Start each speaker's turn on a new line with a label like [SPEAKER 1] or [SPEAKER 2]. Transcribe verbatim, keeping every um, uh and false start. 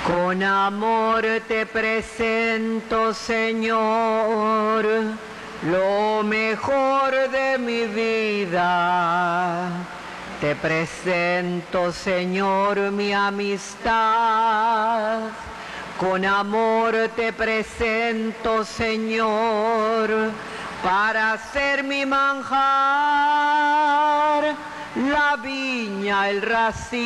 [SPEAKER 1] Con amor te presento, Señor, lo mejor de mi vida. Te presento, Señor, mi amistad. Con amor te presento, Señor, para ser mi manjar, la viña, el racimo.